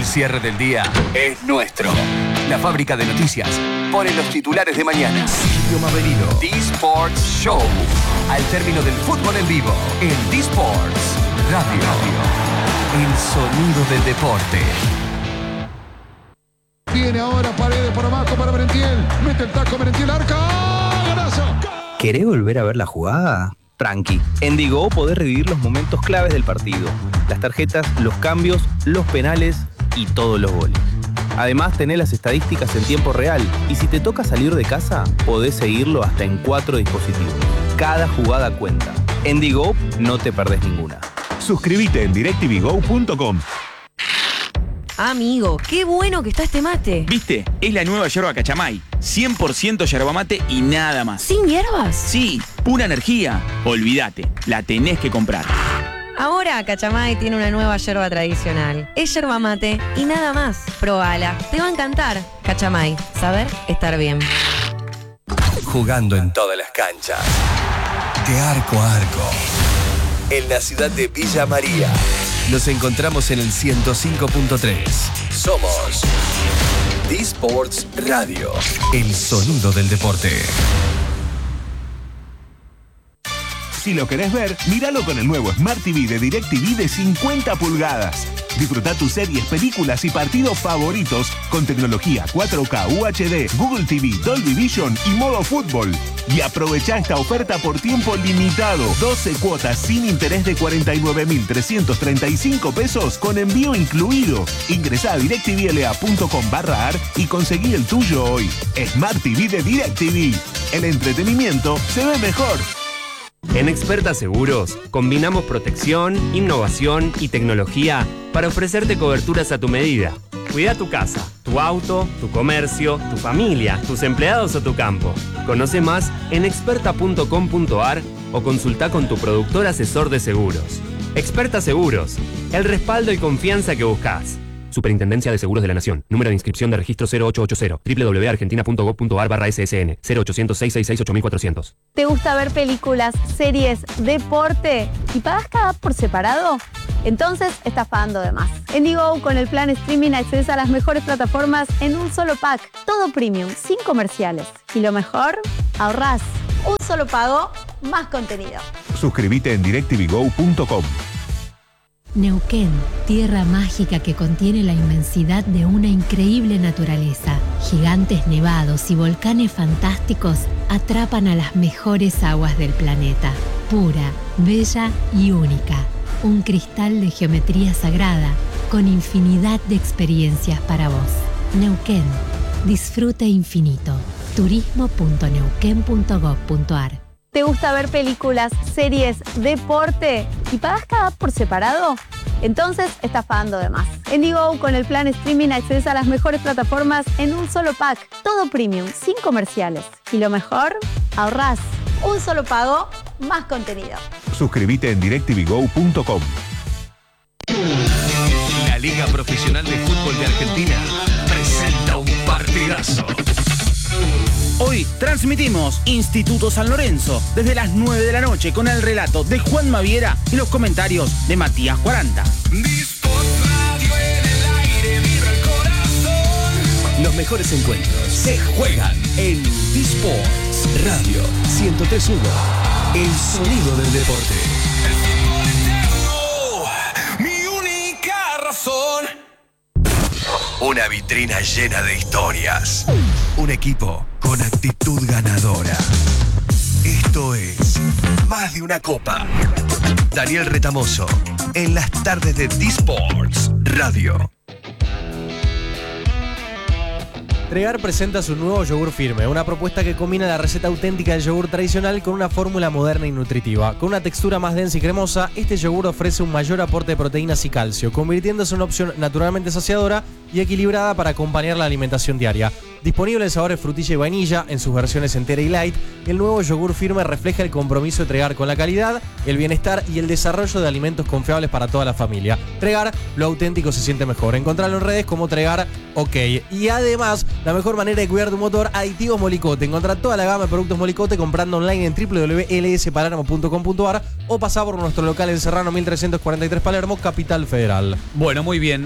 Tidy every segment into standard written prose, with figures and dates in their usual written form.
El cierre del día es nuestro. La fábrica de noticias pone los titulares de mañana. Silvio Maverino. D-Sports Show. Al término del fútbol en vivo. En D-Sports Radio. El sonido del deporte. Viene ahora Paredes por abajo para Merentiel. Mete el taco Merentiel, arca. ¡Golazo! ¿Querés volver a ver la jugada? Tranqui. En Digo podés revivir los momentos claves del partido. Las tarjetas, los cambios, los penales y todos los goles. Además, tenés las estadísticas en tiempo real. Y si te toca salir de casa, podés seguirlo hasta en 4 dispositivos. Cada jugada cuenta. En Digo no te perdés ninguna. Suscríbete en directvgo.com. Amigo, qué bueno que está este mate. ¿Viste? Es la nueva yerba Cachamay. 100% yerba mate y nada más. ¿Sin hierbas? Sí, pura energía. Olvídate, la tenés que comprar. Ahora Cachamay tiene una nueva yerba tradicional. Es yerba mate y nada más. Probala, te va a encantar. Cachamay, saber estar bien. Jugando en todas las canchas. De arco a arco. En la ciudad de Villa María. Nos encontramos en el 105.3. Somos D-Sports Radio. El sonido del deporte. Si lo querés ver, míralo con el nuevo Smart TV de DirecTV de 50 pulgadas. Disfruta tus series, películas y partidos favoritos con tecnología 4K UHD, Google TV, Dolby Vision y modo fútbol. Y aprovecha esta oferta por tiempo limitado. 12 cuotas sin interés de 49.335 pesos con envío incluido. Ingresá a directvla.com/ar y conseguí el tuyo hoy. Smart TV de DirecTV. El entretenimiento se ve mejor. En Experta Seguros, combinamos protección, innovación y tecnología para ofrecerte coberturas a tu medida. Cuida tu casa, tu auto, tu comercio, tu familia, tus empleados o tu campo. Conoce más en experta.com.ar o consulta con tu productor asesor de seguros. Experta Seguros, el respaldo y confianza que buscas. Superintendencia de Seguros de la Nación. Número de inscripción de registro 0880. www.argentina.gov.ar/SSN. 0800-666-8400. ¿Te gusta ver películas, series, deporte y pagas cada app por separado? Entonces estás pagando de más. En Digo, con el plan streaming accedes a las mejores plataformas en un solo pack. Todo premium, sin comerciales. Y lo mejor, ahorrás. Un solo pago, más contenido. Suscríbete en directvgo.com. Neuquén, tierra mágica que contiene la inmensidad de una increíble naturaleza. Gigantes nevados y volcanes fantásticos atrapan a las mejores aguas del planeta. Pura, bella y única. Un cristal de geometría sagrada con infinidad de experiencias para vos. Neuquén, disfrute infinito. turismo.neuquén.gov.ar. ¿Te gusta ver películas, series, deporte y pagas cada app por separado? Entonces estás pagando de más. En Digo, con el plan streaming accedes a las mejores plataformas en un solo pack. Todo premium, sin comerciales. Y lo mejor, ahorrás. Un solo pago, más contenido. Suscríbete en directvgo.com. La Liga Profesional de Fútbol de Argentina presenta un partidazo. Hoy transmitimos Instituto San Lorenzo desde las 9 de la noche con el relato de Juan Maviera y los comentarios de Matías 40. Los mejores encuentros se juegan en D-Sports Radio 103.1. El sonido del deporte. Mi única razón. Una vitrina llena de historias. Un equipo con actitud ganadora. Esto es Más de una Copa. Daniel Retamoso, en las tardes de D-Sports Radio. Tregar presenta su nuevo yogur firme, una propuesta que combina la receta auténtica del yogur tradicional con una fórmula moderna y nutritiva. Con una textura más densa y cremosa, este yogur ofrece un mayor aporte de proteínas y calcio, convirtiéndose en una opción naturalmente saciadora y equilibrada para acompañar la alimentación diaria. Disponible en sabores frutilla y vainilla en sus versiones entera y light, el nuevo yogur firme refleja el compromiso de Tregar con la calidad, el bienestar y el desarrollo de alimentos confiables para toda la familia. Tregar, lo auténtico se siente mejor. Encontrarlo en redes como Tregar OK. Y además, la mejor manera de cuidar tu motor, Aditivos Molicote. Encontrá toda la gama de productos Molicote comprando online en www.lspalermo.com.ar o pasá por nuestro local en Serrano 1343 Palermo, Capital Federal. Bueno, muy bien.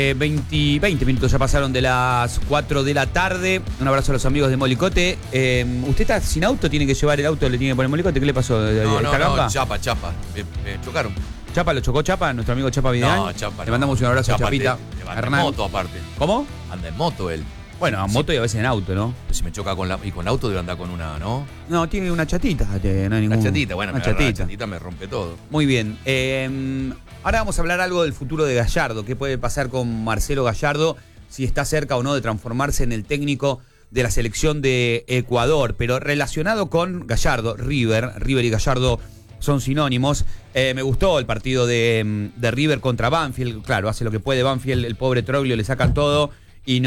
20 minutos ya pasaron de las 4 de la tarde. Un abrazo a los amigos de Molicote. ¿Usted está sin auto? ¿Tiene que llevar el auto? ¿Le tiene que poner Molicote? ¿Qué le pasó? No, Chapa. Me chocaron. ¿Chapa lo chocó Chapa? ¿Nuestro amigo Chapa Vidal? No, Chapa. Le mandamos un abrazo a Chapita. Anda en moto aparte. ¿Cómo? Anda en moto él. Bueno, a moto y a veces en auto, ¿no? Si me choca con auto debe andar con una, ¿no? No, tiene una chatita. No hay ningún... Una chatita, bueno, una la chatita me rompe todo. Muy bien. Ahora vamos a hablar algo del futuro de Gallardo. ¿Qué puede pasar con Marcelo Gallardo? Si está cerca o no de transformarse en el técnico de la selección de Ecuador. Pero relacionado con Gallardo, River y Gallardo son sinónimos. Me gustó el partido de River contra Banfield. Claro, hace lo que puede Banfield, el pobre Troglio, le sacan todo y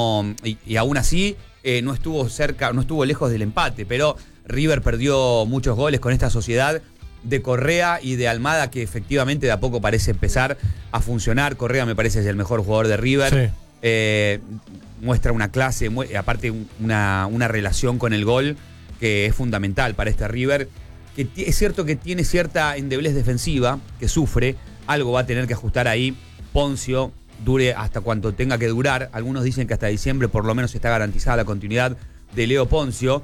aún así no estuvo cerca, no estuvo lejos del empate, pero River perdió muchos goles con esta sociedad de Correa y de Almada, que efectivamente de a poco parece empezar a funcionar. Correa me parece es el mejor jugador de River. Sí. Muestra una clase, aparte una relación con el gol que es fundamental para este River. Que es cierto que tiene cierta endeblez defensiva, que sufre, algo va a tener que ajustar ahí. Poncio dure hasta cuanto tenga que durar. Algunos dicen que hasta diciembre por lo menos está garantizada la continuidad de Leo Poncio.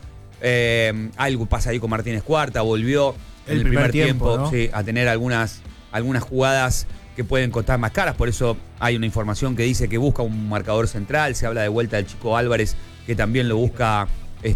Algo pasa ahí con Martínez Cuarta, volvió en el primer tiempo, ¿no? Sí, a tener algunas jugadas que pueden costar más caras, por eso hay una información que dice que busca un marcador central. Se habla de vuelta del chico Álvarez, que también lo busca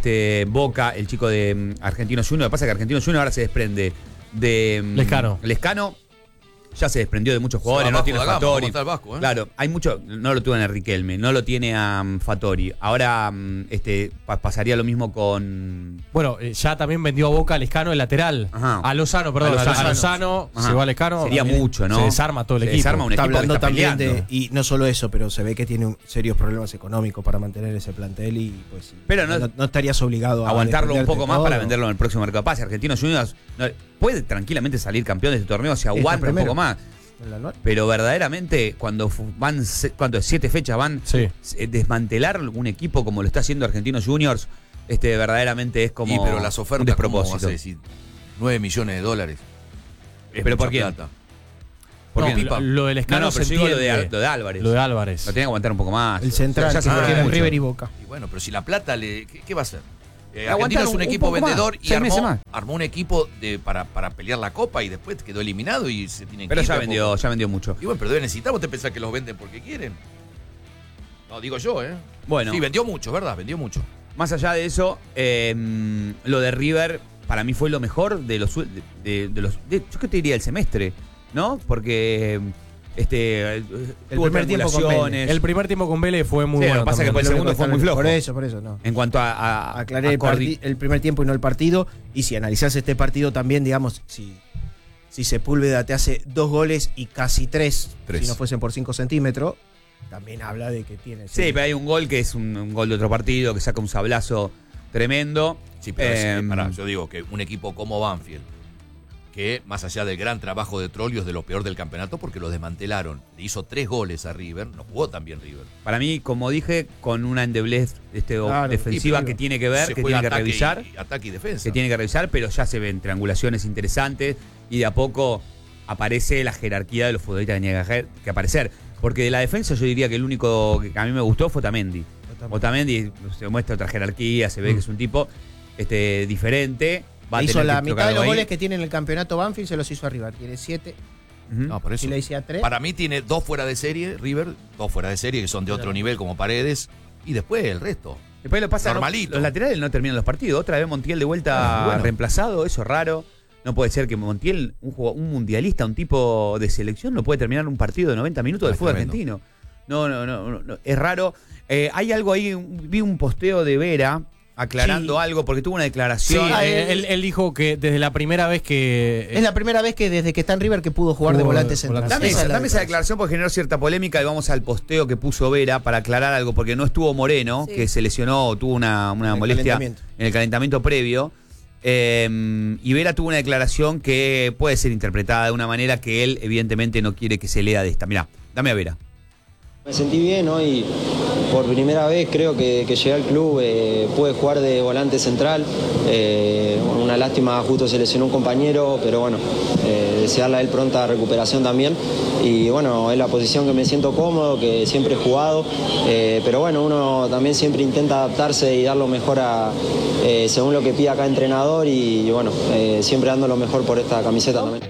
Boca, el chico de Argentinos Juniors. Lo que pasa es que Argentinos Juniors ahora se desprende de Lescano. Ya se desprendió de muchos jugadores, no tiene a Fattori. Claro, hay mucho, no lo tuvo en Riquelme, no lo tiene a Fattori. Ahora pasaría lo mismo con... Bueno, ya también vendió a Boca a Lescano el lateral. Ajá. A Lozano, perdón. A Lozano, se va a Lescano. Sería mucho, ¿no? Se desarma todo el equipo. Desarma un está equipo hablando que está también peleando. y no solo eso, pero se ve que tiene serios problemas económicos para mantener ese plantel y pues pero no estarías obligado a aguantarlo un poco más todo, para venderlo en el próximo mercado de pase. Argentinos Juniors puede tranquilamente salir campeón de este torneo si aguanta un poco más. Pero verdaderamente cuando van 7 fechas van desmantelar un equipo como lo está haciendo Argentinos Juniors, verdaderamente es como pero las ofertas, un despropósito. ¿cómo vas a decir? $9 millones. ¿Pero por quién? Plata. ¿Por qué? Lo del Escano se entiende. Lo de Álvarez. Lo de Álvarez. Lo tiene que aguantar un poco más. El central, ya se fue en River y Boca. Y bueno, pero si la plata ¿qué va a hacer? Argentina es un equipo vendedor y armó un equipo para pelear la copa y después quedó eliminado y se tiene que pero ir. Ya vendió mucho. Y bueno, pero necesitamos pensar que los venden porque quieren. No, digo yo, Bueno. Sí, vendió mucho, ¿verdad? Vendió mucho. Más allá de eso, lo de River para mí fue lo mejor de los yo qué te diría el semestre, ¿no? Porque el primer tiempo con Vélez fue muy bueno. Lo que pasa es que el segundo fue muy flojo. Por eso, no. En cuanto a aclaré el primer tiempo y no el partido. Y si analizás este partido también, digamos, si Sepúlveda te hace 2 goles y casi 3, si no fuesen por 5 centímetros, también habla de que tiene... Sí, pero hay un gol que es un gol de otro partido, que saca un sablazo tremendo. Sí, pero yo digo que un equipo como Banfield, que más allá del gran trabajo de Troglio es de lo peor del campeonato porque lo desmantelaron. Le hizo 3 goles a River, no jugó tan bien River. Para mí, como dije, con una endeblez defensiva que tiene que ver, que tiene que revisar. Ataque y defensa. Que tiene que revisar, pero ya se ven triangulaciones interesantes y de a poco aparece la jerarquía de los futbolistas que tiene que aparecer. Porque de la defensa yo diría que el único que a mí me gustó fue Otamendi. Otamendi se muestra otra jerarquía, se ve que es un tipo diferente. Hizo la mitad de los goles que tiene en el campeonato Banfield, se los hizo a River. Tiene 7. No, por eso. Y le hice a 3. Para mí tiene 2 fuera de serie, River, 2 fuera de serie que son de otro nivel como Paredes, y después el resto. Después lo pasa normalito. Los laterales no terminan los partidos. Otra vez Montiel de vuelta reemplazado, eso es raro. No puede ser que Montiel, un mundialista, un tipo de selección, no puede terminar un partido de 90 minutos del fútbol argentino. No, es raro. Hay algo ahí, vi un posteo de Vera aclarando algo, porque tuvo una declaración. Sí, él dijo que desde la primera vez que... Es la primera vez que desde que está en River que pudo jugar de volante central. Dame esa declaración porque generó cierta polémica y vamos al posteo que puso Vera para aclarar algo, porque no estuvo Moreno, que se lesionó, tuvo una molestia en el calentamiento previo. Y Vera tuvo una declaración que puede ser interpretada de una manera que él evidentemente no quiere que se lea de esta. Mirá, dame a Vera. Me sentí bien hoy, por primera vez creo que llegué al club, pude jugar de volante central, una lástima, justo se lesionó un compañero, pero bueno, desearle a él pronta recuperación también, y bueno, es la posición que me siento cómodo, que siempre he jugado, pero bueno, uno también siempre intenta adaptarse y dar lo mejor según lo que pida cada entrenador, y bueno, siempre dando lo mejor por esta camiseta también.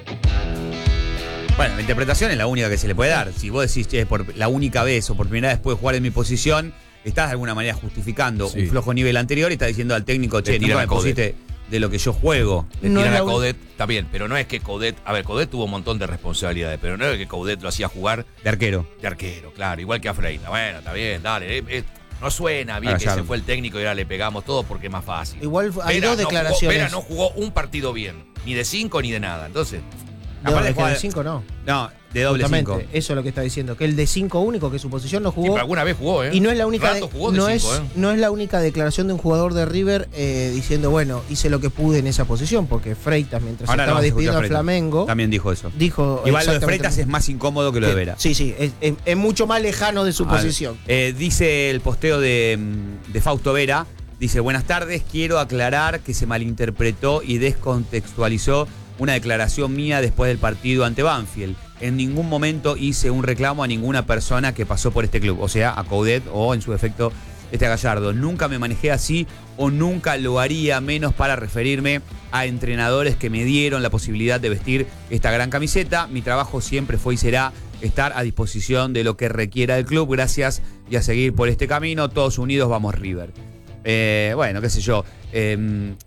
Bueno, la interpretación es la única que se le puede dar. Si vos decís, che, por la única vez o por primera vez puedo jugar en mi posición, estás de alguna manera justificando un flojo nivel anterior y estás diciendo al técnico, che, nunca me pusiste de lo que yo juego. Le tiran a Coudet, está bien, pero no es que Coudet... A ver, Coudet tuvo un montón de responsabilidades, pero no es que Coudet lo hacía jugar... De arquero. De arquero, claro, igual que a Freita. Bueno, está bien, dale. No suena bien que se fue el técnico y ahora le pegamos todo porque es más fácil. Igual hay dos declaraciones. Vera no jugó un partido bien, ni de 5 ni de nada, entonces... de 5 no. No, de doble 5. Eso es lo que está diciendo, que el de 5 único, que su posición no jugó. Sí, pero alguna vez jugó, Y no es la única no es la única declaración de un jugador de River diciendo, bueno, hice lo que pude en esa posición, porque Freitas, mientras ahora estaba despidiendo a Flamengo, también dijo eso. Igual lo de Freitas es más incómodo que lo de Vera. Sí, es mucho más lejano de su posición. Dice el posteo de Fausto Vera, dice, buenas tardes, quiero aclarar que se malinterpretó y descontextualizó una declaración mía después del partido ante Banfield. En ningún momento hice un reclamo a ninguna persona que pasó por este club, o sea, a Coudet o en su defecto a Gallardo. Nunca me manejé así o nunca lo haría, menos para referirme a entrenadores que me dieron la posibilidad de vestir esta gran camiseta. Mi trabajo siempre fue y será estar a disposición de lo que requiera el club. Gracias y a seguir por este camino. Todos unidos vamos River. Bueno, qué sé yo. Es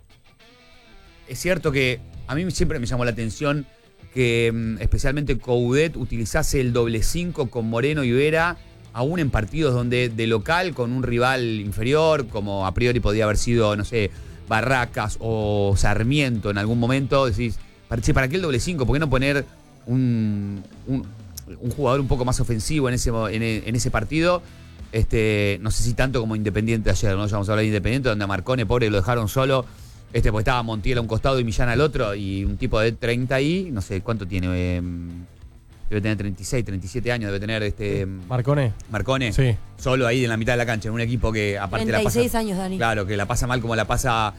cierto que a mí siempre me llamó la atención que especialmente Coudet utilizase el doble 5 con Moreno y Vera, aún en partidos donde de local con un rival inferior, como a priori podía haber sido, no sé, Barracas o Sarmiento en algún momento. Decís, ¿para qué el doble 5? ¿Por qué no poner un jugador un poco más ofensivo en ese partido? No sé si tanto como Independiente ayer, ¿no? Ya vamos a hablar de Independiente, donde a Marcone, pobre, lo dejaron solo. Porque estaba Montiel a un costado y Millán al otro, y un tipo de 30 y no sé cuánto tiene, debe tener 36, 37 años, debe tener Marcone, sí. Solo ahí en la mitad de la cancha, en un equipo que aparte 36 la pasa, años, Dani. Claro, que la pasa mal como la pasa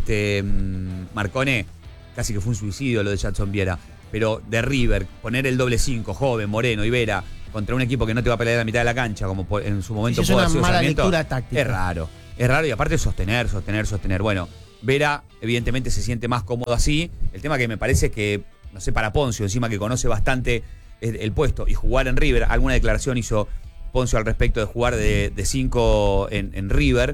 Marcone, casi que fue un suicidio lo de Jadson Viera. Pero de River, poner el doble 5, joven, Moreno y Vera, contra un equipo que no te va a pelear en la mitad de la cancha, como en su momento pudo haber sido Sarmiento, es una mala lectura táctica. Es raro y aparte sostener. Bueno, Vera evidentemente se siente más cómodo así. El tema que me parece que, no sé, para Poncio, encima que conoce bastante el puesto y jugar en River, alguna declaración hizo Poncio al respecto de jugar de 5 en River.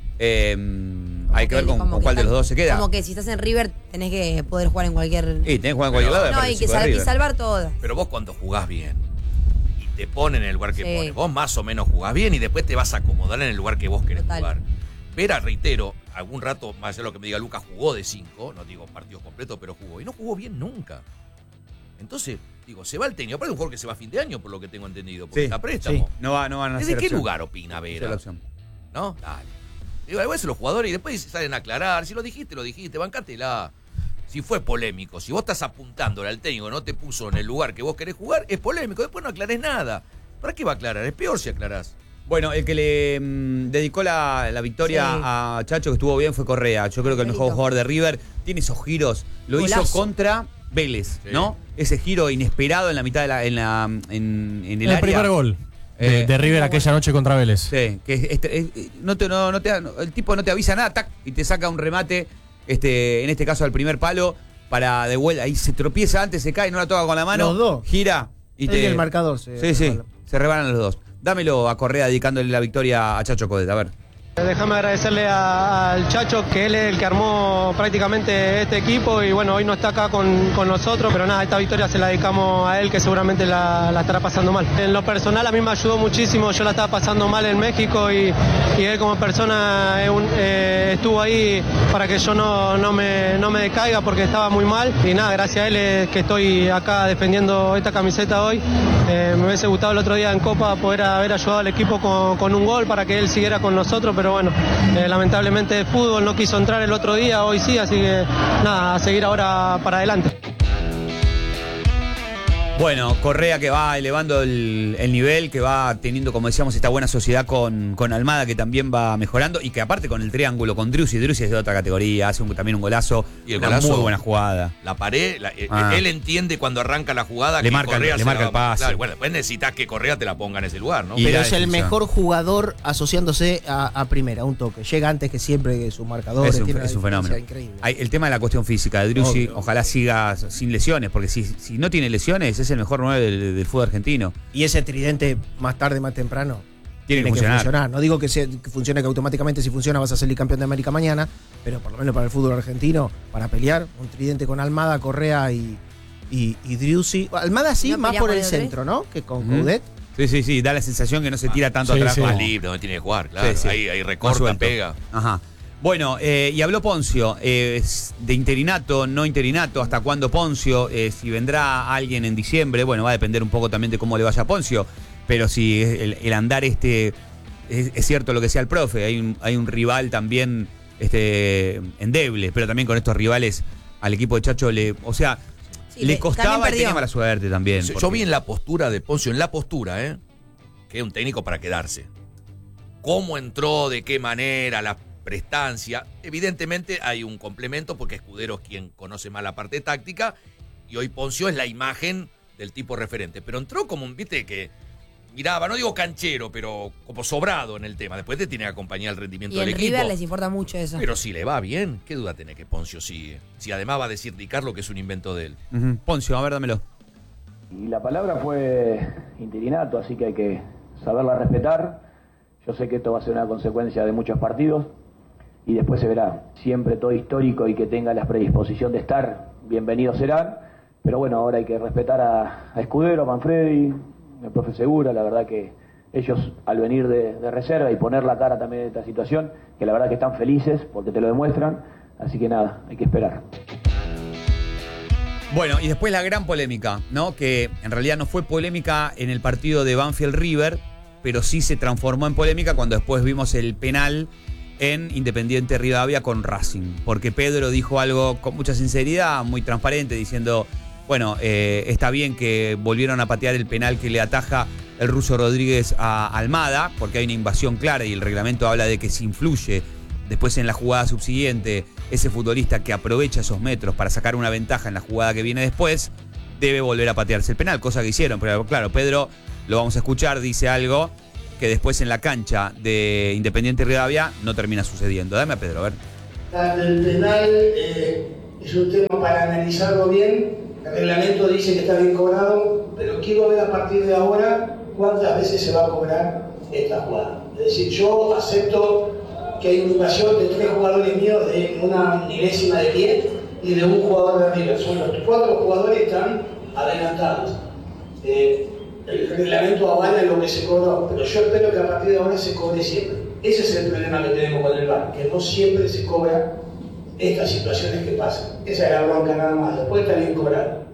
Hay que ver con cuál de los dos se queda. Como que si estás en River tenés que poder jugar en cualquier... Sí, tenés que jugar en cualquier lado. No, hay que salvar todas. Pero vos cuando jugás bien y te ponen en el lugar que pones, vos más o menos jugás bien y después te vas a acomodar en el lugar que vos querés jugar. Vera, reitero, algún rato, más allá de lo que me diga Lucas, jugó de 5, no digo partidos completos, pero jugó. Y no jugó bien nunca. Entonces, digo, se va el técnico. Aparte es un jugador que se va a fin de año, por lo que tengo entendido, porque está préstamo. Sí. No van a ¿Desde qué lugar opina Vera? ¿No? Dale. Digo, a veces los jugadores y después salen a aclarar. Si lo dijiste, bancátela. Si fue polémico, si vos estás apuntándole al técnico, no te puso en el lugar que vos querés jugar, es polémico. Después no aclarés nada. ¿Para qué va a aclarar? Es peor si aclarás. Bueno, el que le dedicó la victoria a Chacho, que estuvo bien, fue Correa. Yo creo que el mejor jugador de River tiene esos giros. Lo hizo contra Vélez, ¿no? Ese giro inesperado en la mitad de en el área. El primer gol de River aquella noche contra Vélez. Sí, que el tipo no te avisa nada, tac, y te saca un remate, en este caso al primer palo, para de vuelta. Ahí se tropieza antes, se cae, no la toca con la mano. Los dos. Gira y el marcador. Se rebanan los dos. Dámelo a Correa dedicándole la victoria a Chacho Coudet, a ver. Déjame agradecerle al Chacho, que él es el que armó prácticamente este equipo y bueno, hoy no está acá con nosotros, pero nada, esta victoria se la dedicamos a él, que seguramente la estará pasando mal. En lo personal a mí me ayudó muchísimo, yo la estaba pasando mal en México y él como persona estuvo ahí para que yo no me decaiga porque estaba muy mal y nada, gracias a él es que estoy acá defendiendo esta camiseta hoy. Me hubiese gustado el otro día en Copa poder haber ayudado al equipo con un gol para que él siguiera con nosotros, pero bueno, lamentablemente el fútbol no quiso entrar el otro día, hoy sí, así que nada, a seguir ahora para adelante. Bueno, Correa que va elevando el nivel, que va teniendo, como decíamos, esta buena sociedad con Almada, que también va mejorando, y que aparte con el triángulo, con Driussi es de otra categoría, hace también un golazo, y el una golazo, muy buena jugada. La pared, él entiende cuando arranca la jugada le que marca Correa el pase. Claro, bueno, después necesitas que Correa te la ponga en ese lugar, ¿no? Pero es el mejor jugador asociándose a primera, un toque. Llega antes que siempre que sus marcadores. Es un fenómeno. Increíble. El tema de la cuestión física de Driussi, ojalá siga sin lesiones, porque si no tiene lesiones, es el mejor 9 del fútbol argentino. Y ese tridente más tarde, más temprano, tiene que funcionar. No digo que funcione, que automáticamente si funciona vas a salir campeón de América mañana, pero por lo menos para el fútbol argentino, para pelear, un tridente con Almada, Correa y Driussi. Almada sí, más por el centro, ¿no? Que con Coudet. Sí, da la sensación que no se tira tanto atrás. Más libre, donde tiene que jugar, claro. Sí. Ahí recorta, pega. Ajá. Bueno, y habló Poncio, de interinato, no interinato, hasta cuándo Poncio, si vendrá alguien en diciembre, bueno, va a depender un poco también de cómo le vaya a Poncio, pero si el andar es cierto lo que sea el profe, hay un rival también endeble, pero también con estos rivales al equipo de Chacho le costaba y tenía mala suerte también. Yo vi en la postura de Poncio, que es un técnico para quedarse. ¿Cómo entró? ¿De qué manera? La prestancia. Evidentemente hay un complemento porque Escudero es quien conoce más la parte táctica y hoy Poncio es la imagen del tipo referente. Pero entró como un, viste, que miraba, no digo canchero, pero como sobrado en el tema. Después te tiene que acompañar el rendimiento del equipo. Y en River les importa mucho eso. Pero si le va bien, ¿qué duda tiene que Poncio sigue? Si además va a decir Di Carlo que es un invento de él. Poncio, a ver, dámelo. Y la palabra fue interinato, así que hay que saberla respetar. Yo sé que esto va a ser una consecuencia de muchos partidos y después se verá. Siempre todo histórico y que tenga la predisposición de estar, bienvenido será. Pero bueno, ahora hay que respetar a Escudero, a Manfredi, el profe Segura. La verdad que ellos al venir de reserva y poner la cara también en esta situación, que la verdad que están felices porque te lo demuestran. Así que nada, hay que esperar. Bueno, y después la gran polémica, ¿no? Que en realidad no fue polémica en el partido de Banfield River, pero sí se transformó en polémica cuando después vimos el penal en Independiente Rivadavia con Racing. Porque Pedro dijo algo con mucha sinceridad, muy transparente, diciendo, bueno, está bien que volvieron a patear el penal que le ataja el ruso Rodríguez a Almada, porque hay una invasión clara y el reglamento habla de que si influye después en la jugada subsiguiente ese futbolista que aprovecha esos metros para sacar una ventaja en la jugada que viene después, debe volver a patearse el penal, cosa que hicieron. Pero claro, Pedro, lo vamos a escuchar, dice algo que después en la cancha de Independiente Rivadavia no termina sucediendo. Dame a Pedro, a ver. El penal es un tema para analizarlo bien. El reglamento dice que está bien cobrado, pero quiero ver a partir de ahora cuántas veces se va a cobrar esta jugada. Es decir, yo acepto que hay una invasión de 3 jugadores míos de una milésima de pie y de un jugador de River. Son los 4 jugadores que están adelantados. El reglamento avala lo que se cobró, pero yo espero que a partir de ahora se cobre siempre. Ese es el problema que tenemos con el VAR, que no siempre se cobra estas situaciones que pasan. Esa es la bronca nada más, después está bien cobrado.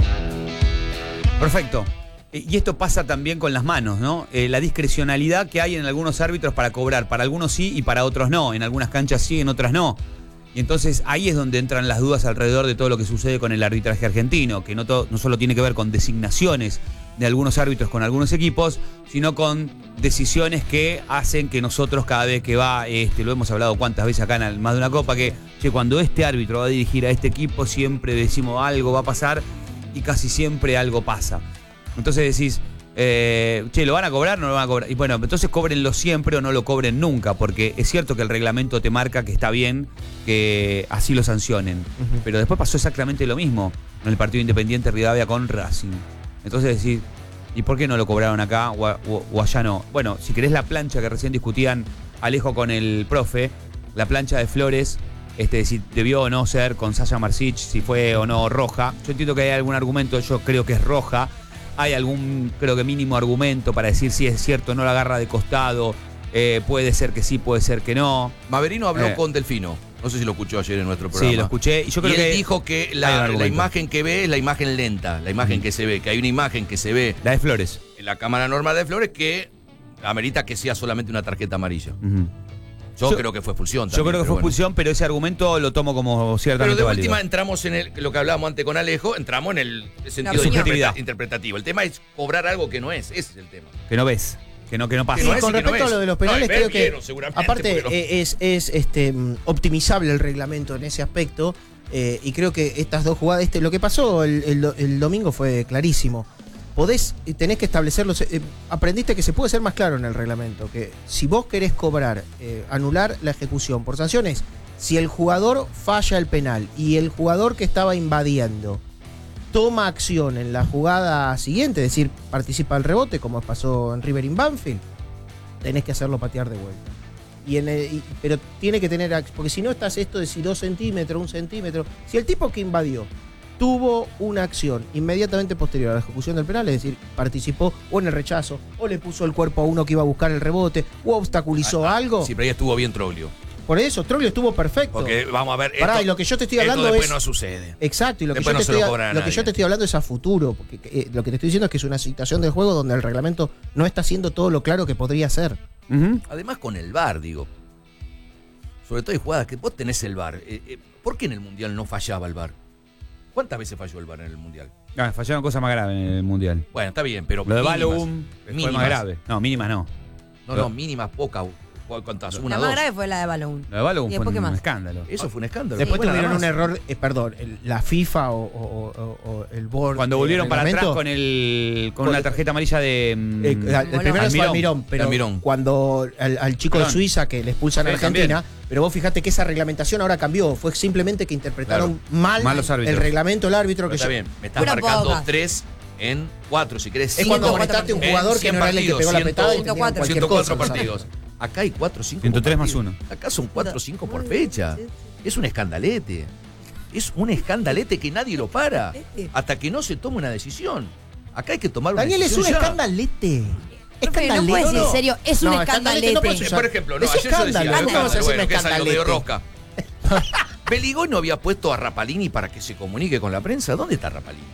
Perfecto. Y esto pasa también con las manos, ¿no? La discrecionalidad que hay en algunos árbitros para cobrar. Para algunos sí y para otros no. En algunas canchas sí, en otras no. Y entonces ahí es donde entran las dudas alrededor de todo lo que sucede con el arbitraje argentino, que no solo tiene que ver con designaciones de algunos árbitros con algunos equipos, sino con decisiones que hacen que nosotros cada vez que va, lo hemos hablado cuántas veces acá en más de una copa, que cuando este árbitro va a dirigir a este equipo siempre decimos algo va a pasar y casi siempre algo pasa. Entonces decís, ¿lo van a cobrar o no lo van a cobrar? Y bueno, entonces cóbrenlo siempre o no lo cobren nunca, porque es cierto que el reglamento te marca que está bien que así lo sancionen. Pero después pasó exactamente lo mismo en el partido Independiente Rivadavia con Racing. Entonces decís, ¿y por qué no lo cobraron acá o allá no? Bueno, si querés la plancha que recién discutían Alejo con el profe, la plancha de Flores, si debió o no ser con Sasha Marsic, si fue o no roja. Yo entiendo que hay algún argumento, yo creo que es roja. Hay algún, creo que mínimo argumento para decir si es cierto, no la agarra de costado, puede ser que sí, puede ser que no. Maverino habló con Delfino, no sé si lo escuchó ayer en nuestro programa. Sí, lo escuché. Y yo creo que él dijo que la imagen que ve es la imagen lenta, la imagen que se ve, que hay una imagen que se ve. La de Flores. En la cámara normal de Flores que amerita que sea solamente una tarjeta amarilla. Yo creo que fue expulsión también. Yo creo que fue bueno. expulsión, pero ese argumento lo tomo como ciertamente Pero de válido. última entramos en lo que hablábamos antes con Alejo, entramos en el sentido La subjetividad. interpretativo. El tema es cobrar algo que no es, ese es el tema. Que no ves, que no pasa. Sí, con respecto a lo de los penales, creo que aparte es optimizable el reglamento en ese aspecto. Y creo que estas dos jugadas, lo que pasó el domingo fue clarísimo. Tenés que establecerlo. Aprendiste que se puede ser más claro en el reglamento. Que si vos querés cobrar, anular la ejecución por sanciones, si el jugador falla el penal y el jugador que estaba invadiendo toma acción en la jugada siguiente, es decir, participa del rebote, como pasó en River in Banfield, tenés que hacerlo patear de vuelta. Pero tiene que tener, porque si no estás esto de si 2 centímetros, 1 centímetro. Si el tipo que invadió tuvo una acción inmediatamente posterior a la ejecución del penal, es decir, participó o en el rechazo, o le puso el cuerpo a uno que iba a buscar el rebote, o obstaculizó algo. Sí, pero ahí estuvo bien Troglio. Por eso, Troglio estuvo perfecto. Porque vamos a ver. Pará, y lo que yo te estoy hablando después es. no sucede. Exacto, y lo que, Después yo no te, se lo estoy, cobran a lo que nadie. yo te estoy hablando es a futuro. Porque lo que te estoy diciendo es que es una situación del juego donde el reglamento no está haciendo todo lo claro que podría ser. Además, con el VAR, digo. Sobre todo hay jugadas que vos tenés el VAR. ¿Por qué en el Mundial no fallaba el VAR? ¿Cuántas veces falló el VAR en el Mundial? Fallaron cosas más graves en el Mundial. Bueno, está bien, pero. Lo de mínimas. Balloum fue más grave. No, mínimas no. No, mínimas, pocas. ¿Cuántas? La Una, más dos. grave fue la de Balloon. Lo de Balloum ¿Y fue después qué un más? escándalo. Eso fue un escándalo. Después Fue nada tuvieron más. un error, la FIFA o el board. Cuando volvieron para atrás reglamento, con una tarjeta amarilla de. el primero fue Almirón, pero Almirón. cuando al chico de Perdón. Suiza que le expulsan a Sí, Argentina, también. pero vos fijate que esa reglamentación ahora cambió, fue simplemente que interpretaron mal los árbitros. el reglamento, el árbitro Pero que está yo- bien, me estás Pero marcando pocas. 3 en 4, si querés. Es cuando 5 molestaste a un en jugador que 100 no era el que pegó la petada y tenía 104. cualquier 104 cosa, partidos. Acá hay 4 o 5 103 más 1. Acá son 4 o 5 por fecha. Es un escandalete. Es un escandalete que nadie lo para. Hasta que no se tome una decisión. Acá hay que tomar una Daniel, es un decisión ya. escandalete. Profe, no puedes decir en serio, es un No, escandalete. no puedes usar- Por ejemplo, no, Es ayer yo decía, escándalo, bueno, ¿cómo vas a hacer un que es algo medio escandalete? rosca. Beligoy no había puesto a Rapalini para que se comunique con la prensa. ¿Dónde está Rapalini?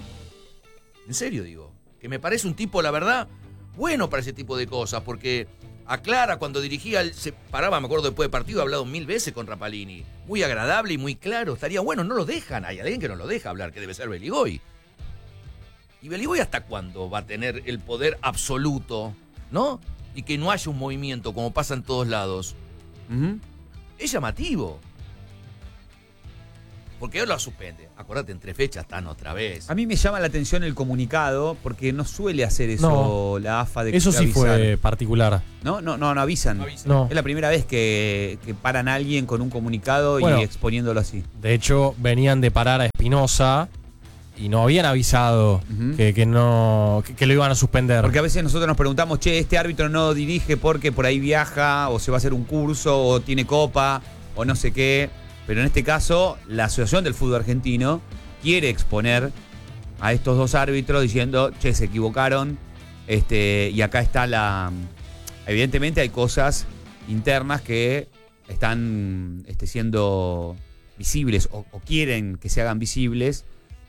En serio digo, que me parece un tipo, la verdad, bueno para ese tipo de cosas, porque aclara cuando dirigía, se paraba, me acuerdo después de partido, ha hablado 1000 veces con Rapalini. Muy agradable y muy claro, estaría bueno, no lo dejan, hay alguien que no lo deja hablar, que debe ser Beligoy. ¿Y Beligoy hasta cuándo va a tener el poder absoluto, no? Y que no haya un movimiento como pasa en todos lados. Es llamativo. Porque él lo suspende. Acordate, en 3 fechas están otra vez. A mí me llama la atención el comunicado porque no suele hacer eso No. la AFA de Eso sí avisar. fue particular. No avisan. No. Es la primera vez que paran a alguien con un comunicado Bueno. y exponiéndolo así. De hecho, venían de parar a Espinosa y no habían avisado que lo iban a suspender. Porque a veces nosotros nos preguntamos, che, este árbitro no dirige porque por ahí viaja, o se va a hacer un curso, o tiene copa, o no sé qué. Pero en este caso, la Asociación del Fútbol Argentino quiere exponer a estos dos árbitros diciendo, che, se equivocaron, y acá está la... Evidentemente hay cosas internas que están siendo visibles o quieren que se hagan visibles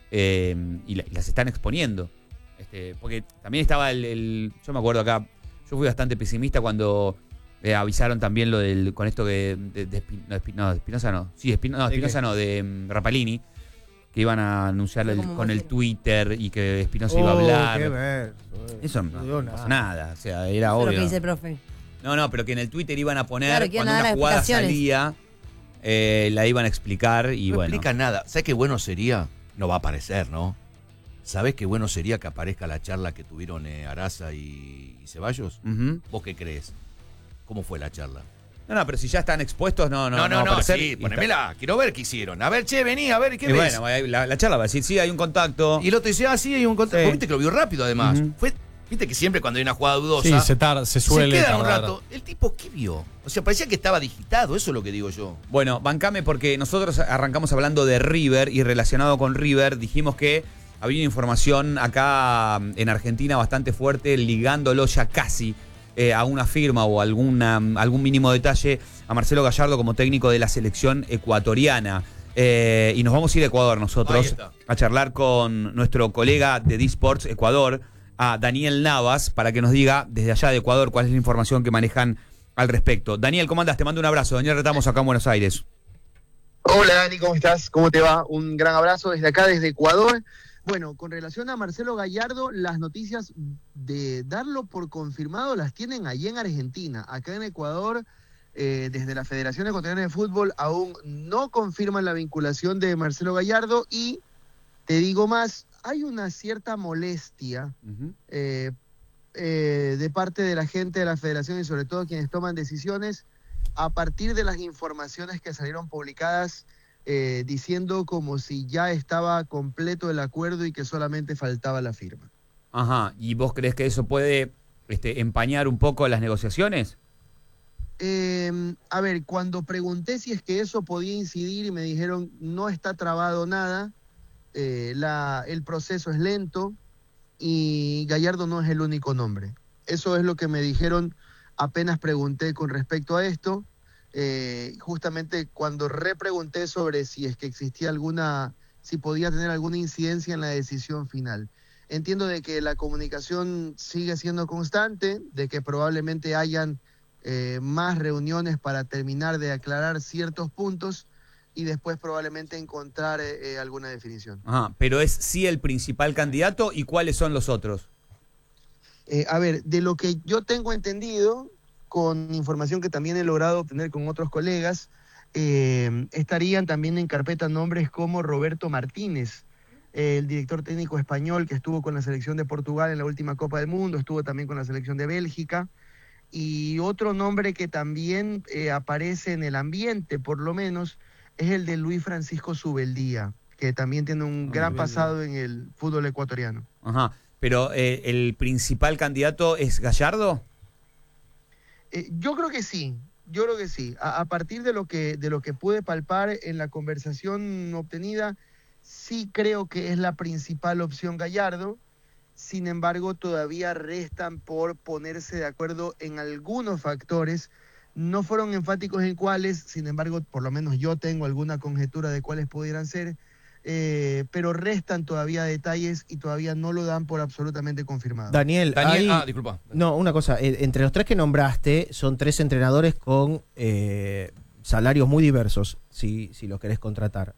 y las están exponiendo. Porque también estaba yo me acuerdo acá, yo fui bastante pesimista cuando avisaron también lo del con esto que de Espinosa no. Sí, Espinosa no, de Rapalini, que iban a anunciar con el Twitter y que Espinosa iba a hablar. Qué ver. Eso no pasó nada, o sea, era Eso es lo obvio. que dice el profe. No, pero que en el Twitter iban a poner, Claro, que iban cuando a dar una jugada explicaciones. salía, la iban a explicar y No bueno. explica nada. ¿Sabes qué bueno sería? No va a aparecer, ¿no? ¿Sabés qué bueno sería que aparezca la charla que tuvieron Araza y Ceballos? ¿Vos qué crees? ¿Cómo fue la charla? No, pero si ya están expuestos, no, No, va a aparecer. sí, Y ponémela. Quiero ver qué hicieron. A ver, che, vení, a ver, ¿qué y ves? bueno, la charla va a decir, sí, hay un contacto. Y el otro dice, sí, hay un contacto. Sí. Viste que lo vio rápido, además. Viste que siempre cuando hay una jugada dudosa... Sí, se suele queda un tardar. rato. ¿El tipo qué vio? O sea, parecía que estaba digitado, eso es lo que digo yo. Bueno, bancame porque nosotros arrancamos hablando de River y relacionado con River dijimos que había una información acá en Argentina bastante fuerte ligándolo ya casi a una firma o algún mínimo detalle a Marcelo Gallardo como técnico de la selección ecuatoriana. Y nos vamos a ir a Ecuador Ahí nosotros está. a charlar con nuestro colega de D-Sports Ecuador, a Daniel Navas, para que nos diga desde allá de Ecuador cuál es la información que manejan al respecto. Daniel, ¿cómo andás? Te mando un abrazo. Daniel Retamos acá en Buenos Aires. Hola Dani, ¿cómo estás? ¿Cómo te va? Un gran abrazo desde acá, desde Ecuador. Bueno, con relación a Marcelo Gallardo, las noticias de darlo por confirmado las tienen allí en Argentina. Acá en Ecuador, desde la Federación Ecuatoriana de Fútbol, aún no confirman la vinculación de Marcelo Gallardo y, te digo más, hay una cierta molestia de parte de la gente de la Federación y sobre todo quienes toman decisiones a partir de las informaciones que salieron publicadas diciendo como si ya estaba completo el acuerdo y que solamente faltaba la firma. Ajá, ¿y vos crees que eso puede empañar un poco las negociaciones? A ver, cuando pregunté si es que eso podía incidir y me dijeron no está trabado nada, el proceso es lento y Gallardo no es el único nombre. Eso es lo que me dijeron apenas pregunté con respecto a esto. Justamente cuando repregunté sobre si es que existía si podía tener alguna incidencia en la decisión final. Entiendo de que la comunicación sigue siendo constante, de que probablemente hayan más reuniones para terminar de aclarar ciertos puntos y después probablemente encontrar alguna definición. Ajá, pero ¿es sí el principal candidato y cuáles son los otros? A ver, de lo que yo tengo entendido, con información que también he logrado obtener con otros colegas, estarían también en carpeta nombres como Roberto Martínez, el director técnico español que estuvo con la selección de Portugal en la última Copa del Mundo, estuvo también con la selección de Bélgica, y otro nombre que también aparece en el ambiente, por lo menos, es el de Luis Francisco Subeldía, que también tiene un gran pasado en el fútbol ecuatoriano. Ajá, pero ¿el principal candidato es Gallardo? Yo creo que sí. A partir de lo que pude palpar en la conversación obtenida, sí creo que es la principal opción Gallardo. Sin embargo, todavía restan por ponerse de acuerdo en algunos factores. No fueron enfáticos en cuáles, sin embargo, por lo menos yo tengo alguna conjetura de cuáles pudieran ser, pero restan todavía detalles y todavía no lo dan por absolutamente confirmado. Daniel, disculpa. No, una cosa, entre los tres que nombraste, son tres entrenadores con salarios muy diversos, si los querés contratar.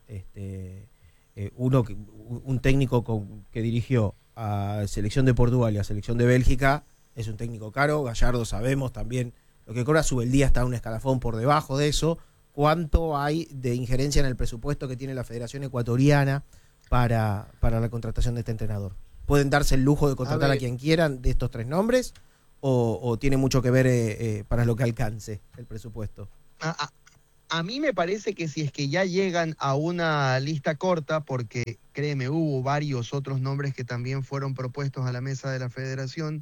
Un técnico que dirigió a Selección de Portugal y a Selección de Bélgica es un técnico caro. Gallardo sabemos también lo que cobra. Subeldía está un escalafón por debajo de eso. ¿Cuánto hay de injerencia en el presupuesto que tiene la Federación Ecuatoriana para la contratación de este entrenador? ¿Pueden darse el lujo de contratar a quien quieran de estos tres nombres o tiene mucho que ver para lo que alcance el presupuesto? A mí me parece que si es que ya llegan a una lista corta, porque créeme, hubo varios otros nombres que también fueron propuestos a la mesa de la Federación,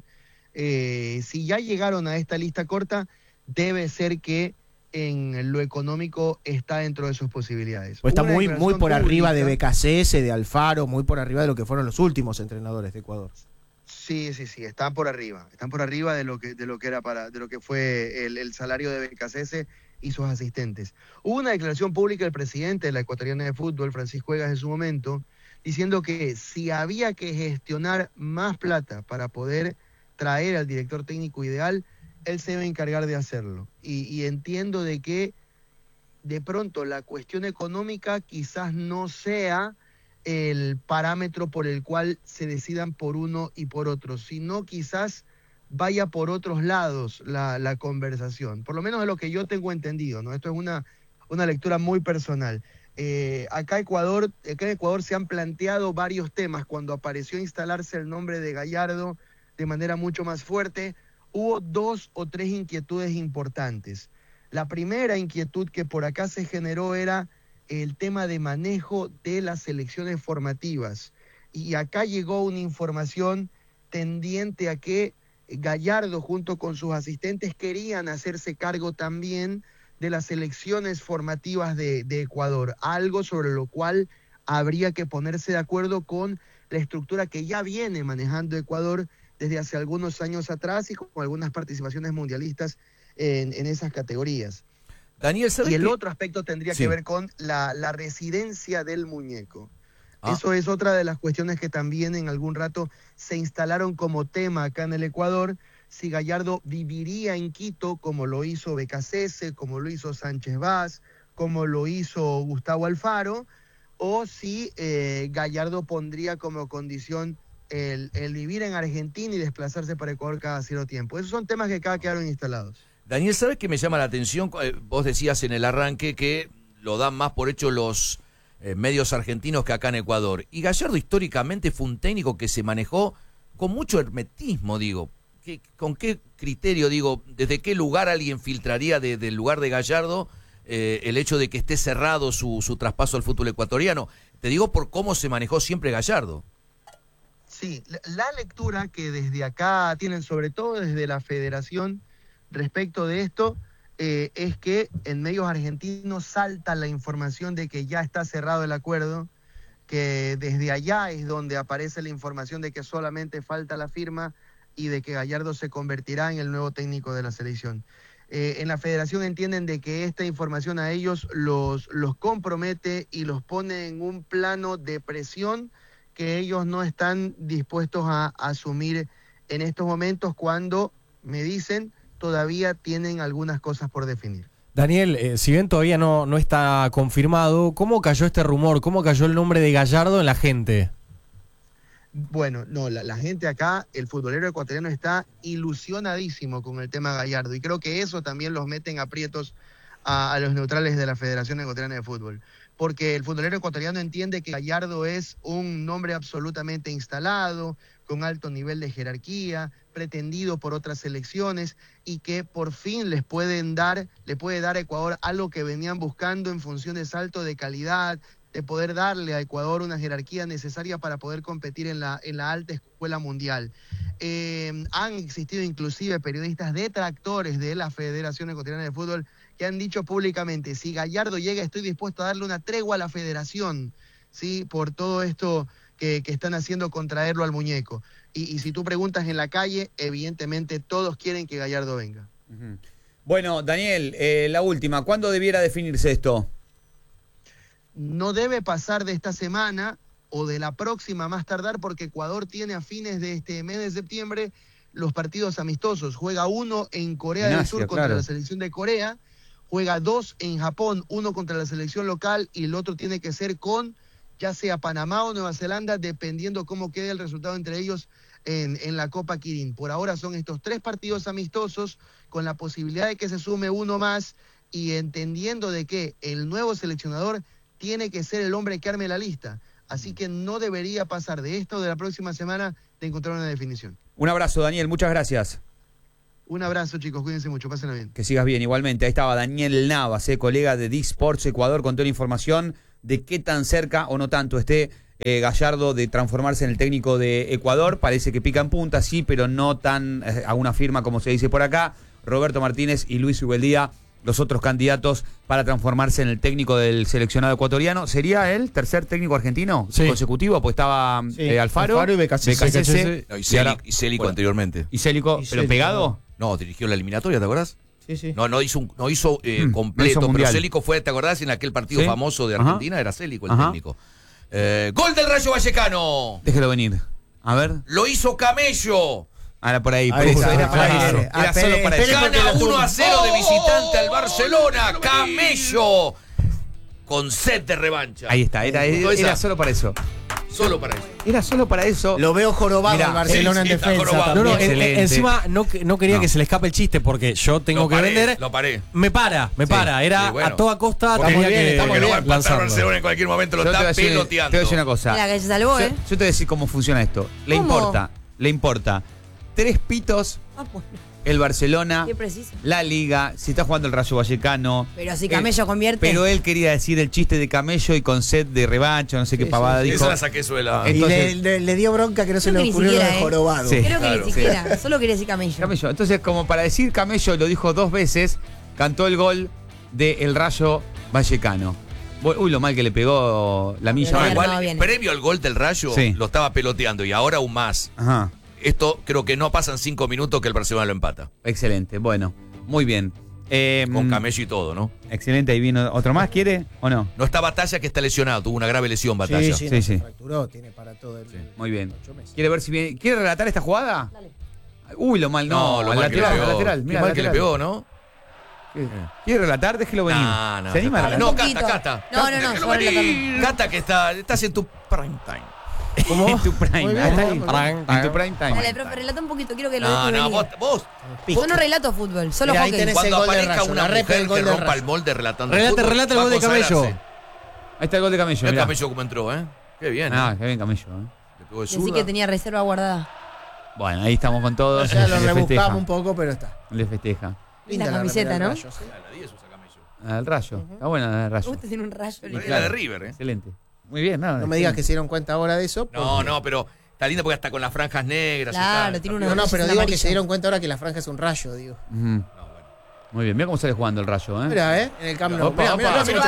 si ya llegaron a esta lista corta, debe ser que en lo económico está dentro de sus posibilidades. Pues está muy por arriba de BKCS, de Alfaro, muy por arriba de lo que fueron los últimos entrenadores de Ecuador. Sí, están por arriba de lo que fue el salario de BKCS y sus asistentes. Hubo una declaración pública del presidente de la Ecuatoriana de Fútbol, Francisco Egas, en su momento, diciendo que si había que gestionar más plata para poder traer al director técnico ideal, él se debe encargar de hacerlo. Y entiendo de que de pronto la cuestión económica quizás no sea el parámetro por el cual se decidan por uno y por otro, sino quizás vaya por otros lados la conversación, por lo menos de lo que yo tengo entendido, ¿no? Esto es una lectura muy personal. Acá en Ecuador se han planteado varios temas. Cuando apareció instalarse el nombre de Gallardo de manera mucho más fuerte, hubo 2 o 3 inquietudes importantes. La primera inquietud que por acá se generó era el tema de manejo de las selecciones formativas. Y acá llegó una información tendiente a que Gallardo junto con sus asistentes querían hacerse cargo también de las selecciones formativas de Ecuador, algo sobre lo cual habría que ponerse de acuerdo con la estructura que ya viene manejando Ecuador desde hace algunos años atrás y con algunas participaciones mundialistas en esas categorías. Daniel, y el otro aspecto tendría que ver con la residencia del muñeco. Eso es otra de las cuestiones que también en algún rato se instalaron como tema acá en el Ecuador, si Gallardo viviría en Quito como lo hizo Becasese, como lo hizo Sánchez Vaz, como lo hizo Gustavo Alfaro, o si Gallardo pondría como condición el vivir en Argentina y desplazarse para Ecuador cada cierto tiempo. Esos son temas que acá quedaron instalados. Daniel, ¿sabes qué me llama la atención? Vos decías en el arranque que lo dan más por hecho los medios argentinos que acá en Ecuador. Y Gallardo históricamente fue un técnico que se manejó con mucho hermetismo, digo. ¿Con qué criterio, digo, desde qué lugar alguien filtraría del lugar de Gallardo el hecho de que esté cerrado su traspaso al fútbol ecuatoriano? Te digo por cómo se manejó siempre Gallardo. Sí, la lectura que desde acá tienen, sobre todo desde la federación, respecto de esto, es que en medios argentinos salta la información de que ya está cerrado el acuerdo, que desde allá es donde aparece la información de que solamente falta la firma y de que Gallardo se convertirá en el nuevo técnico de la selección. En la federación entienden de que esta información a ellos los compromete y los pone en un plano de presión que ellos no están dispuestos a asumir en estos momentos, cuando me dicen todavía tienen algunas cosas por definir. Daniel, si bien todavía no está confirmado, ¿cómo cayó este rumor? ¿Cómo cayó el nombre de Gallardo en la gente? Bueno, no, la gente acá, el futbolero ecuatoriano está ilusionadísimo con el tema Gallardo, y creo que eso también los mete en aprietos a los neutrales de la Federación Ecuatoriana de Fútbol, porque el futbolero ecuatoriano entiende que Gallardo es un nombre absolutamente instalado, con alto nivel de jerarquía, pretendido por otras selecciones, y que por fin le puede dar a Ecuador algo que venían buscando en función de salto de calidad, de poder darle a Ecuador una jerarquía necesaria para poder competir en la alta escuela mundial. Han existido inclusive periodistas detractores de la Federación Ecuatoriana de Fútbol que han dicho públicamente: si Gallardo llega, estoy dispuesto a darle una tregua a la federación, ¿sí?, por todo esto que están haciendo contraerlo al muñeco. Y si tú preguntas en la calle, evidentemente todos quieren que Gallardo venga. Bueno, Daniel, la última, ¿cuándo debiera definirse esto? No debe pasar de esta semana o de la próxima más tardar, porque Ecuador tiene a fines de este mes de septiembre los partidos amistosos. Juega uno en Corea del Sur contra la selección de Corea, juega 2 en Japón, 1 contra la selección local y el otro tiene que ser con ya sea Panamá o Nueva Zelanda, dependiendo cómo quede el resultado entre ellos en la Copa Kirin. Por ahora son estos 3 partidos amistosos, con la posibilidad de que se sume uno más, y entendiendo de que el nuevo seleccionador tiene que ser el hombre que arme la lista. Así que no debería pasar de esta o de la próxima semana de encontrar una definición. Un abrazo, Daniel, muchas gracias. Un abrazo, chicos, cuídense mucho, pásenla bien. Que sigas bien, igualmente. Ahí estaba Daniel Navas, colega de D-Sports Ecuador, con toda la información de qué tan cerca o no tanto esté Gallardo de transformarse en el técnico de Ecuador. Parece que pica en punta, sí, pero no tan a una firma como se dice por acá. Roberto Martínez y Luis Ubeldía, los otros candidatos para transformarse en el técnico del seleccionado ecuatoriano. ¿Sería el tercer técnico argentino consecutivo? Pues estaba Alfaro y Becasese. No, y Célico anteriormente. ¿Y Célico, pero pegado? No, dirigió la eliminatoria, ¿te acordás? Sí. No hizo completo, no hizo pero Célico fue, ¿te acordás? En aquel partido famoso de Argentina era Célico el técnico. Gol del Rayo Vallecano. Déjelo venir. A ver. Lo hizo Camello. Ahora por ahí. Era solo para eso. Gana 1-0 de visitante al Barcelona. Camello. Con sed de revancha. Ahí está. Era solo para eso. Solo para eso. Era solo para eso. Lo veo jorobado al Barcelona en defensa. Encima no quería que se le escape el chiste, porque yo tengo que vender. Lo paré. Me para. Era a toda costa. Tenía que porque no va a empatar Barcelona en cualquier momento, lo está peloteando. Te voy a decir una cosa. La que se salvó, Yo te voy a decir cómo funciona esto. Le importa 3 pitos el Barcelona, qué preciso, la Liga, si está jugando el Rayo Vallecano. Pero si Camello convierte. Pero él quería decir el chiste de Camello y con sed de revancha, no sé qué pavada dijo. Esa la saqué suela. Entonces, y le dio bronca que no se le ocurrió lo de jorobado. Sí. Creo que ni siquiera, solo quería decir Camello. Entonces, como para decir Camello, lo dijo 2 veces, cantó el gol del Rayo Vallecano. Uy, lo mal que le pegó la milla. Igual, previo al gol del Rayo, lo estaba peloteando, y ahora aún más. Ajá. Esto creo que no pasan 5 minutos que el Barcelona lo empata. Excelente, bueno, muy bien. Con Camello y todo, ¿no? Excelente, ahí vino otro más, ¿quiere o no? No está Batalla, que está lesionado, tuvo una grave lesión Batalla. Sí. Fracturó, tiene para todo el... Muy bien. ¿Quiere ver si viene? ¿Quiere relatar esta jugada? Dale. Uy, lo mal, no. lo al mal que le lateral, pegó. al lateral. Qué Mira, mal al que le lateral. pegó, ¿no? ¿Quiere relatar? Déjelo venir. No, ¿Se anima a relatar? No, Un poquito. Cata. No, Déjelo yo voy venir. Cata, que estás en tu prime time. ¿Cómo? En tu prime. Muy bien, Está ahí. muy bien. En tu prime time. Dale, profe, relata un poquito, quiero que lo No, dejes no, venir. vos. Yo no relato fútbol, solo Mira, ahí hockey. tenés Cuando el gol de aparezca Rayo, una la repe mujer del gol que de rompa Rayo. el molde relatando Relata fútbol, el va gol de a consagrarse. Camello. Ahí está el gol de Camello. Mirá Mirá. Camello como entró, ¿eh? Qué bien. Ah, qué bien Camello. Le pegó de Decí zurda. que tenía reserva guardada. Bueno, ahí estamos con todos. Ya lo Le festeja. rebuscamos un poco, pero está. Le festeja. Linda la camiseta, remera ¿no? del Rayo, sí. A la 10 usa Camello. Al Rayo. Está buena la del Rayo. Usted tiene un rayo. Pero es la de River, ¿eh? Excelente. Muy bien, nada. No me digas que se dieron cuenta ahora de eso. No, no, pero está linda porque hasta con las franjas negras. Claro, está, tiene está una- No, bien. pero es digo que amarillo. se dieron cuenta ahora que la franja es un rayo, digo. Ujú. Muy bien, mira cómo sale jugando el Rayo, ¿eh? Mira, en el Camp Nou. Opa, Mira, opa. mira,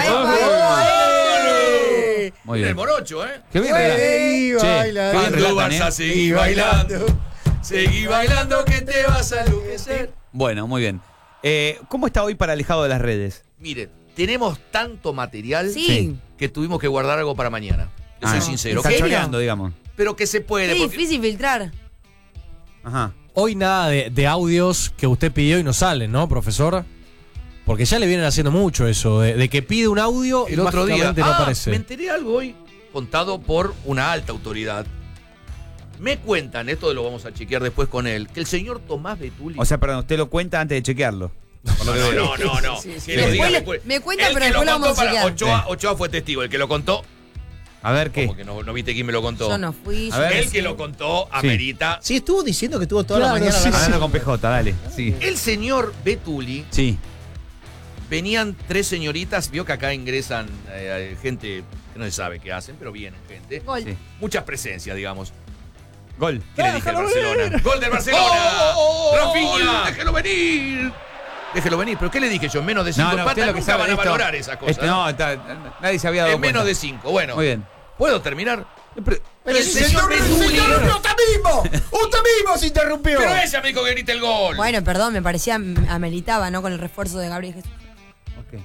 Muy Mira el bien. morocho, ¿eh? Qué bien. Seguí Che, bailando. qué bien Cuando relatan, vas a ¿eh? seguir bailando. Seguí bailando que te vas a enloquecer. Bueno, muy bien. ¿Cómo está hoy para alejado de las redes? Mire, tenemos tanto material Sí. que tuvimos que guardar algo para mañana. Yo soy sincero. Está ¿ok? choreando, digamos. Pero que se Qué puede. porque- difícil filtrar. Ajá. Hoy nada de audios que usted pidió y no salen, ¿no, profesor? Porque ya le vienen haciendo mucho eso, de que pide un audio y El otro día. mágicamente no aparece. Me enteré algo hoy contado por una alta autoridad. Me cuentan, esto lo vamos a chequear después con él, que el señor Tomás Betuli. O sea, perdón, usted lo cuenta antes de chequearlo. Por lo que veo. No. Sí, sí. Que lo diga, Después me cuenta, El pero que lo después lo vamos contó a para chequear. Ochoa fue testigo. El que lo contó. A ver qué. Como que no viste quién me lo contó. Yo no fui. A ver. El que lo contó amerita. Sí, estuvo diciendo que estuvo toda la Claro, mañana sí, Hablando con PJ, dale. Sí. El señor Betuli, Sí. venían 3 señoritas. Vio que acá ingresan gente que no se sabe qué hacen, pero vienen gente. Gol. Sí. Muchas presencias, digamos. Gol. ¿Qué le dije al Barcelona? ¡Gol del Barcelona! ¡Rafinha! ¡Déjelo venir! Déjelo venir. ¿Pero qué le dije yo? En menos de 5 usted patas lo que nunca sabe van a esto- valorar esas cosas. No, nadie se había dado En menos cuenta. de 5. Bueno. Muy bien. ¿Puedo terminar? Pero el si señor Betuli. usted mismo se interrumpió. Pero ella me dijo que grite el gol. Bueno, perdón, me parecía ameritaba, ¿no? Con el refuerzo de Gabriel Jesús. Ok.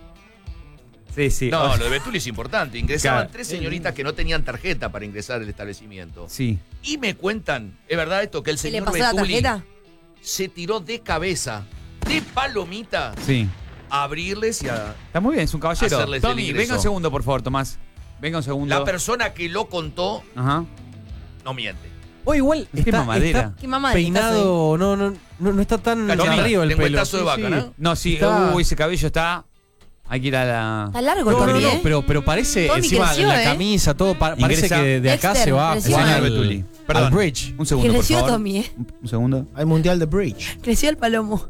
Sí, sí. No, lo de Betuli es importante. Ingresaban Claro. 3 señoritas que no tenían tarjeta para ingresar al establecimiento. Sí. Y me cuentan, ¿es verdad esto? Que el ¿Qué le señor pasó la Betuli tarjeta? se tiró de cabeza, de palomita, Sí. a abrirles y a... Está muy bien, es un caballero. Hacerles el Tommy, ingreso. venga un segundo, por favor, Tomás. Venga un segundo. La persona que lo contó Ajá. no miente. O igual Qué mamadera. Qué mamá peinado, no está tan Tommy, arriba el pelo. lengüetazo de vaca, ¿no? No, sí. Está- Ese cabello está. Hay que ir a la. Está largo No, Tommy, ¿eh? pero parece Tommy encima creció, la ¿eh? camisa, todo, parece Ingresa. que de acá Dexter, se va a creció. jugar Señor al, Betuli. al Perdón. bridge. Un segundo, por Creció favor. Tommy, ¿eh? Un segundo. Hay Mundial de Bridge. Creció el palomo.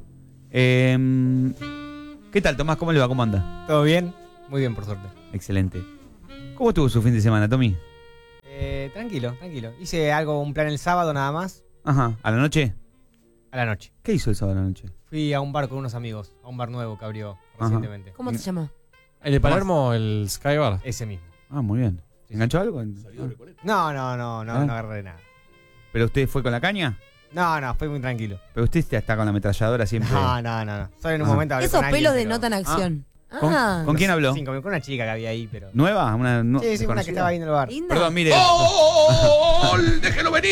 ¿Qué tal, Tomás? ¿Cómo le va? ¿Cómo anda? ¿Todo bien? Muy bien, por suerte. Excelente. ¿Cómo estuvo su fin de semana, Tommy? Tranquilo. Hice un plan el sábado nada más, Ajá. ¿A la noche? a la noche. ¿Qué hizo el sábado a la noche? Fui a un bar con unos amigos, a un bar nuevo que abrió Ajá. recientemente. ¿Cómo se llama? El de Palermo, el Skybar. Ese mismo. Ah, muy bien. ¿Enganchó algo? No ¿Ah? agarré nada. ¿Pero usted fue con la caña? No, fue muy tranquilo. Pero usted está con la ametralladora siempre. No. Solo en un Ah. momento hablé Esos con alguien, pelos pero- denotan acción. ¿Con, Ah. ¿con quién habló? Sí, con una chica que había ahí, pero... ¿Nueva? ¿Una Sí, una que estaba ahí en el bar. Linda. Perdón, mire. ¡Gol! ¡Déjelo venir!